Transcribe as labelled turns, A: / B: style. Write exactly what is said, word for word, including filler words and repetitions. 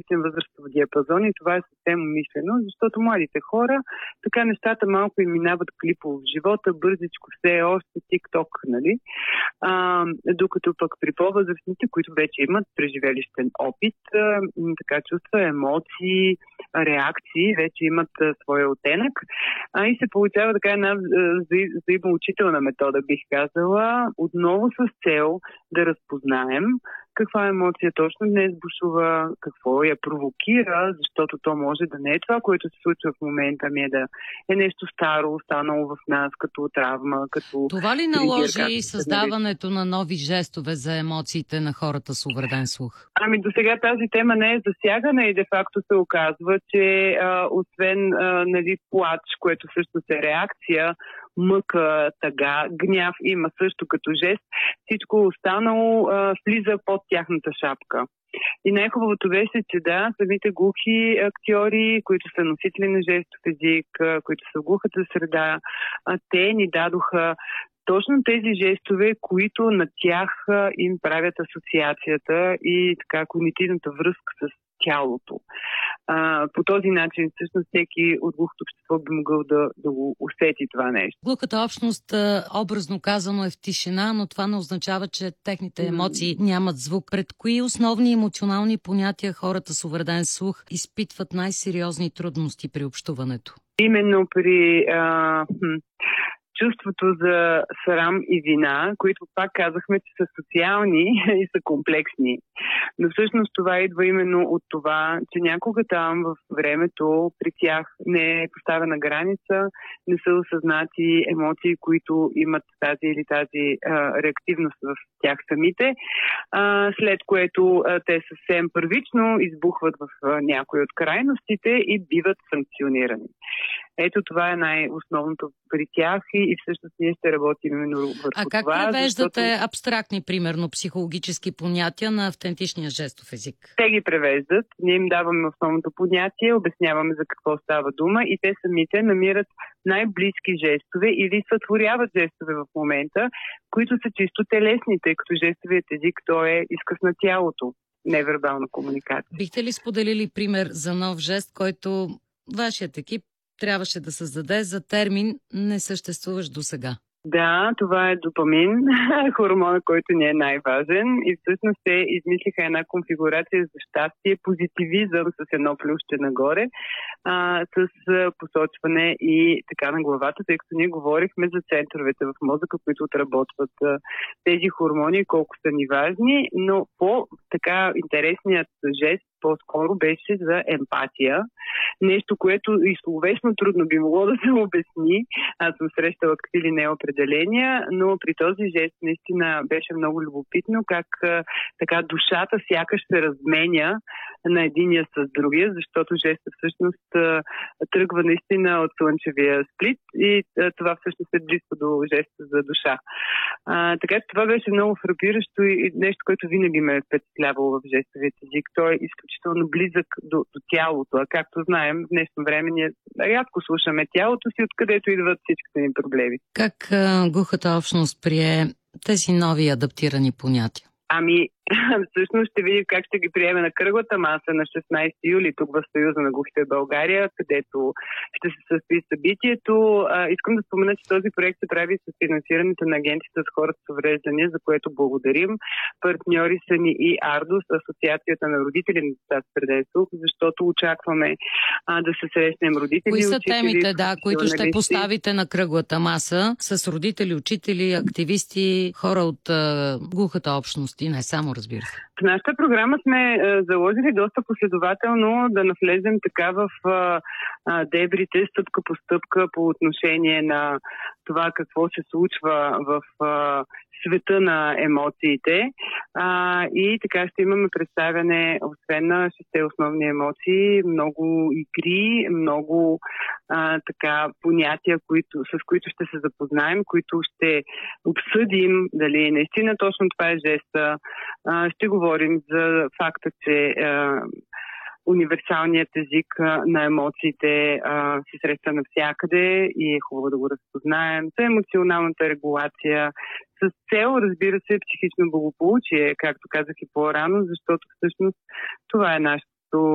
A: различен възрастов диапазон и това е съвсем умишлено, защото младите хора така нещата малко им минават клипово в живота, бързичко все още тик-ток, нали? А, докато пък при по-възрастните, които вече имат преживелищен опит, а, така чувства, емоции, реакции, вече имат а, своя оттенък. А, и се получава така една взаимоучителна метода, бих казала, отново с цел да разпознаем каква емоция точно днес бушува, какво я провокира, защото то може да не е това, което се случва в момента, ами е да е нещо старо, останало в нас, като травма, като...
B: Това ли наложи тригер, създаването на нови жестове за емоциите на хората с увреден слух?
A: Ами до сега тази тема не е засягана и де-факто се оказва, че а, освен а, нали, плач, което също е реакция, мъка, тъга, гняв има също като жест, всичко останало а, влиза под тяхната шапка. И най-хубавото беше, че да, самите глухи актьори, които са носители на жестов език, които са в глухата среда, те ни дадоха точно тези жестове, които на тях им правят асоциацията и така когнитивната връзка с тялото. А, по този начин всъщност всеки от глухото общество би могъл да, да го усети това нещо.
B: Глухата общност, образно казано, е в тишина, но това не означава, че техните емоции mm. нямат звук. Пред кои основни емоционални понятия хората с увреден слух изпитват най-сериозни трудности при общуването?
A: Именно при... А, хм, чувството за срам и вина, които пак казахме, че са социални и са комплексни. Но всъщност това идва именно от това, че някога там в времето при тях не е поставена граница, не са осъзнати емоции, които имат тази или тази а, реактивност в тях самите, а, след което а, те съвсем първично избухват в а, някои от крайностите и биват санкционирани. Ето това е най-основното при тях и, и всъщност ние ще работим именно върху това.
B: А как
A: това,
B: превеждате
A: защото...
B: абстрактни, примерно, психологически понятия на автентичния жестов език?
A: Те ги превеждат, ние им даваме основното понятие, обясняваме за какво става дума и те самите намират най-близки жестове или сътворяват жестове в момента, които са чисто телесни, тъй като жестовият език той е изказ на тялото, невербална комуникация.
B: Бихте ли споделили пример за нов жест, който вашият екип трябваше да създаде за термин несъществуващ досега?
A: Да, това е допамин, хормона, който ни е най-важен и всъщност те измислиха една конфигурация за щастие, позитивизъм с едно плюсче нагоре, а, с посочване и така на главата, тъй като ние говорихме за центровете в мозъка, които отработват а, тези хормони, колко са ни важни, но по-така интересният жест по-скоро беше за емпатия. Нещо, което и словесно трудно би могло да се обясни. Аз съм срещала какви ли не определения, но при този жест наистина беше много любопитно как така душата сякаш се разменя на единия с другия, защото жестът всъщност тръгва наистина от слънчевия сплит и това всъщност е близко до жеста за душа. А, така че това беше много фрапиращо и нещо, което винаги ме е впечатлявало в жестовият език. Той е изключително близък до, до тялото, а както знаем, в днешно време ние рядко слушаме тялото си, откъдето идват всичките ни проблеми.
B: Как а, глухата общност прие тези нови адаптирани понятия?
A: Ами, всъщност ще видим как ще ги приеме на кръглата маса на шестнайсети юли тук в Съюза на глухите в България, където ще се състои събитието. А, искам да спомена, че този проект се прави с финансирането на агенцията с хората с увреждания, за което благодарим. Партньори са ни и Ардус, Асоциацията на родители на деца с увреден слух, защото очакваме а, да се срещнем родители.
B: Кои са
A: учители,
B: темите, да, които ще поставите на кръглата маса с родители, учители, активисти, хора от а, глухата общност и не само, разбира се?
A: В нашата програма сме е, заложили доста последователно да навлезем така в е, дебрите, стъпка по стъпка по отношение на това какво се случва в е, света на емоциите. А, и така ще имаме представяне, освен на шесте основни емоции, много игри, много а, така понятия, които, с които ще се запознаем, които ще обсъдим дали наистина точно това е жеста. А, ще говорим за факта, че а, универсалният език на емоциите а, се среща навсякъде и е хубаво да го разпознаем. За емоционалната регулация с цел, разбира се, психично благополучие, както казах и по-рано, защото всъщност това е нашата